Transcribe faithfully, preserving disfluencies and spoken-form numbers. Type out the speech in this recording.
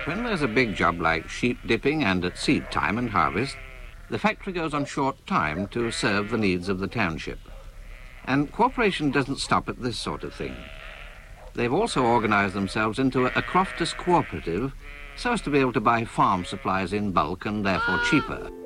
When there's a big job like sheep dipping and at seed time and harvest, the factory goes on short time to serve the needs of the township. And cooperation doesn't stop at this sort of thing. They've also organised themselves into a, a Crofters cooperative so as to be able to buy farm supplies in bulk and therefore cheaper.